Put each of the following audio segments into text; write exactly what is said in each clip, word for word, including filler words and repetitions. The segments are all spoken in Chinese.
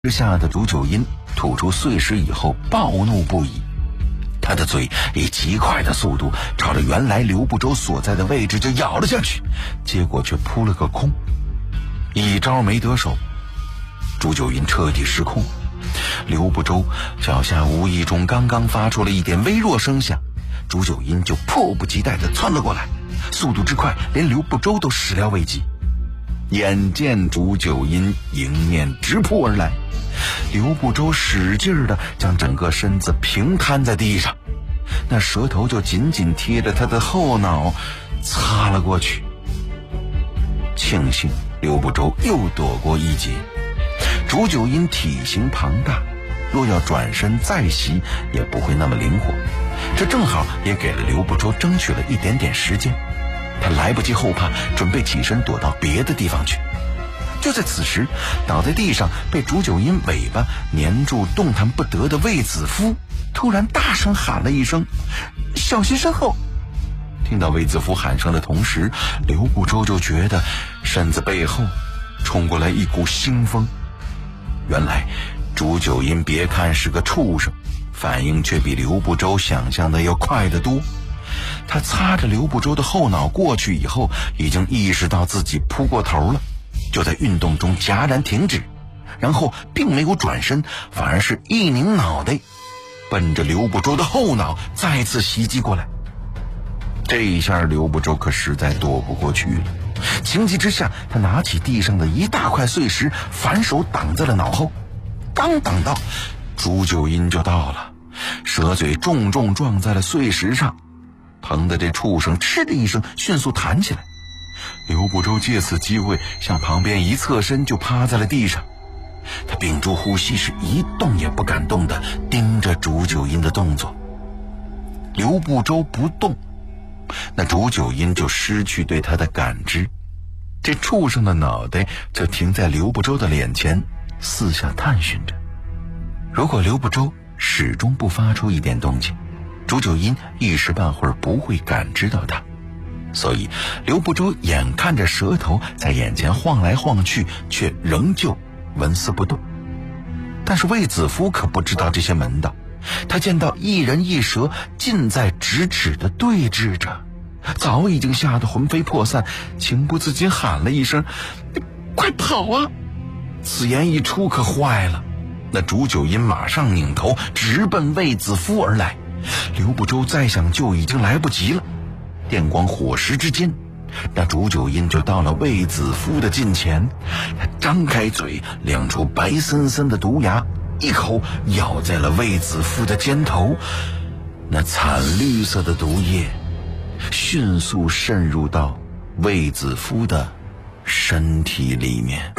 之下的竹九阴吐出碎石以后暴怒不已，他的嘴以极快的速度朝着原来刘不周所在的位置就咬了下去，结果却扑了个空，一招没得手，竹九阴彻底失控。刘不周脚下无意中刚刚发出了一点微弱声响，竹九阴就迫不及待地窜了过来，速度之快连刘不周都始料未及。眼见竹九阴迎面直扑而来，刘不周使劲地将整个身子平摊在地上，那舌头就紧紧贴着他的后脑擦了过去。庆幸刘不周又躲过一劫。竹九阴体型庞大，若要转身再袭也不会那么灵活，这正好也给了刘不周争取了一点点时间。他来不及后怕，准备起身躲到别的地方去。就在此时，倒在地上被竹九阴尾巴粘住动弹不得的卫子夫突然大声喊了一声：“小心身后！”听到卫子夫喊声的同时，刘不周就觉得身子背后冲过来一股腥风。原来竹九阴别看是个畜生，反应却比刘不周想象的要快得多。他擦着刘不周的后脑过去以后，已经意识到自己扑过头了，就在运动中戛然停止，然后并没有转身，反而是一拧脑袋，奔着刘不周的后脑再次袭击过来。这一下刘不周可实在躲不过去了，情急之下，他拿起地上的一大块碎石，反手挡在了脑后。刚挡到，竹九阴就到了，蛇嘴重重撞在了碎石上，疼得这畜生嗤的一声迅速弹起来。刘不周借此机会向旁边一侧身，就趴在了地上。他屏住呼吸，是一动也不敢动地盯着竹九阴的动作。刘不周不动，那竹九阴就失去对他的感知，这畜生的脑袋就停在刘不周的脸前，四下探寻着。如果刘不周始终不发出一点动静，竹九阴一时半会儿不会感知到他，所以刘不周眼看着舌头在眼前晃来晃去，却仍旧纹丝不动。但是卫子夫可不知道这些门道，他见到一人一蛇近在咫尺的对峙着，早已经吓得魂飞魄散，情不自禁喊了一声：“快跑啊！”此言一出可坏了，那竹九阴马上拧头直奔卫子夫而来。刘不周再想救已经来不及了，电光火石之间，那竹九阴就到了卫子夫的近前，他张开嘴，亮出白森森的毒牙，一口咬在了卫子夫的肩头。那惨绿色的毒液迅速渗入到卫子夫的身体里面。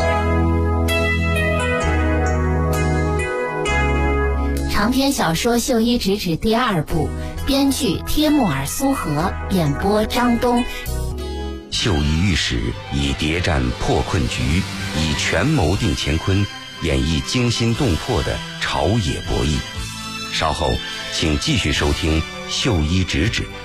长篇小说《绣衣直指》第二部，编剧帖木儿苏荷，演播张东。 绣衣御史以谍战破困局，以权谋定乾坤，演绎惊心动魄的朝野博弈。稍后请继续收听《绣衣直指》。